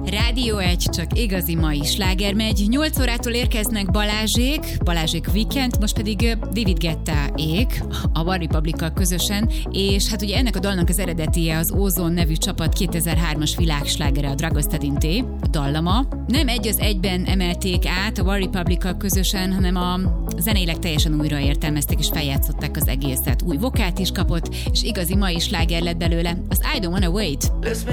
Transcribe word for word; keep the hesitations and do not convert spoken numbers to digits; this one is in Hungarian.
Rádió egy, csak igazi mai sláger megy. nyolc órától érkeznek Balázsék, Balázsék Weekend, most pedig David Guetta-ék, a One Republic-kal közösen, és hát ugye ennek a dalnak az eredetie az Ozone nevű csapat kétezer-hármas világslágere, a Dragostadinté, a dallama. Nem egy az egyben emelték át a One Republic-kal közösen, hanem a zenéleg teljesen újra értelmezték és feljátszották az egészet. Új vokált is kapott, és igazi mai sláger lett belőle. Az I Don't Wanna Wait.